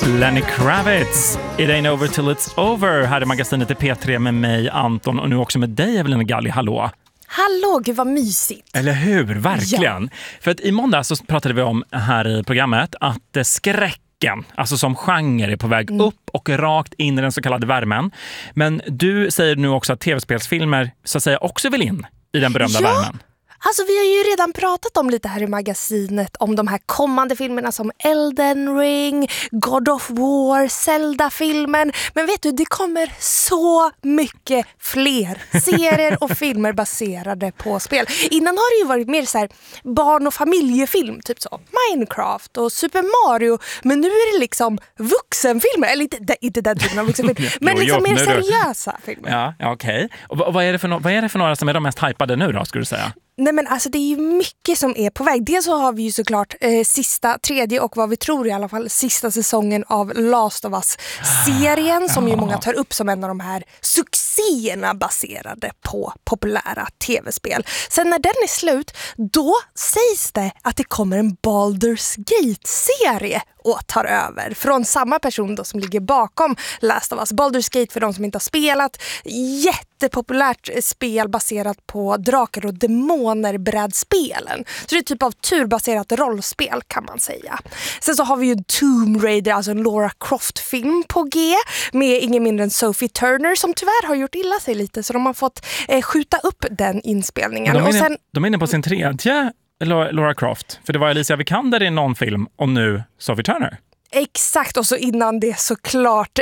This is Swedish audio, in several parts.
Lenny Kravitz, It ain't over till it's over. Här är magasinet i P3 med mig, Anton, och nu också med dig, Evelina Galli. Hallå! Hallå, gud vad mysigt. Eller hur, verkligen. Ja. För att i måndag så pratade vi om här i programmet att skräcken, alltså som genre, är på väg upp och rakt in i den så kallade värmen. Men du säger nu också att tv-spelsfilmer så att säga också vill in i den berömda värmen. Alltså vi har ju redan pratat om lite här i magasinet om de här kommande filmerna som Elden Ring, God of War, Zelda-filmen. Men vet du, det kommer så mycket fler serier och filmer baserade på spel. Innan har det ju varit mer så här barn- och familjefilm, typ så Minecraft och Super Mario. Men nu är det liksom vuxenfilmer, eller inte den typen av vuxenfilmer, men liksom mer seriösa filmer. Ja, okej. Och vad är det för några som är de mest hypade nu då, skulle du säga? Nej, men alltså det är ju mycket som är på väg. Dels så har vi ju såklart tredje och vad vi tror i alla fall sista säsongen av Last of Us-serien som ju många tar upp som en av de här succéerna baserade på populära tv-spel. Sen när den är slut, då sägs det att det kommer en Baldur's Gate-serie och tar över från samma person då som ligger bakom Last of Us. Baldur's Gate, för de som inte har spelat, jättepopulärt spel baserat på drakar och demoner-brädspelen. Så det är typ av turbaserat rollspel kan man säga. Sen så har vi ju Tomb Raider, alltså en Lara Croft-film på G med ingen mindre än Sophie Turner som tyvärr har gjort illa sig lite, så de har fått skjuta upp den inspelningen. De är inne på sin tredje Lara Croft, för det var Alicia Vikander i någon film och nu Sophie Turner. Exakt, och så innan det såklart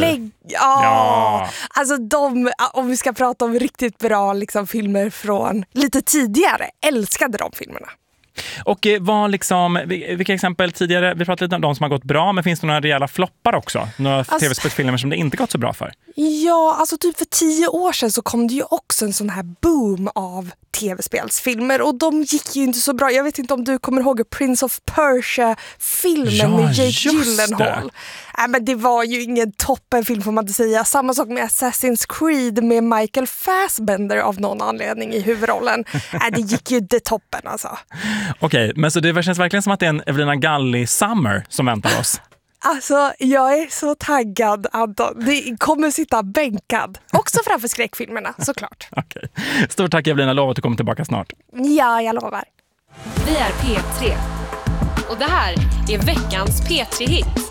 alltså om vi ska prata om riktigt bra liksom, filmer från lite tidigare, älskade de filmerna. Och vilka exempel tidigare, vi pratade lite om de som har gått bra, men finns det några rejäla floppar också? Några tv-spelsfilmer som det inte gått så bra för? Ja, alltså typ för 10 år sedan så kom det ju också en sån här boom av tv-spelsfilmer och de gick ju inte så bra. Jag vet inte om du kommer ihåg Prince of Persia-filmen med Jake Gyllenhaal. Men det var ju ingen toppenfilm får man inte säga. Samma sak med Assassin's Creed med Michael Fassbender av någon anledning i huvudrollen. Det gick ju inte toppen alltså. Okej, men så det känns verkligen som att det är en Evelina Galli Summer som väntar oss. Alltså, jag är så taggad, Anton. Det kommer sitta bänkad. Också framför skräckfilmerna, såklart. Okej. Stort tack Evelina, lovar att du kommer tillbaka snart. Ja, jag lovar. Vi är P3. Och det här är veckans P3-hit.